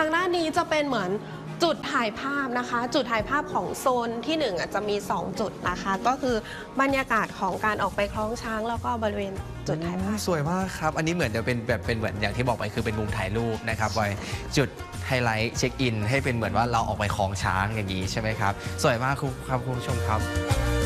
างด้านนี้จะเป็นเหมือนจุดถ่ายภาพนะคะจุดถ่ายภาพของโซนที่1จะมี2จุดนะคะก็คือบรรยากาศของการออกไปคล้องช้างแล้วก็บริเวณจุดถ่ายภาพสวยมากครับอันนี้เหมือนจะเป็นแบบเป็นเหมือนอย่างที่บอกไปคือเป็นมุมถ่ายรูปนะครับไว้จุดไฮไลท์เช็คอินให้เป็นเหมือนว่าเราออกไปคล้องช้างอย่างนี้ใช่ไหมครับสวยมากครับคุณผู้ชมครับ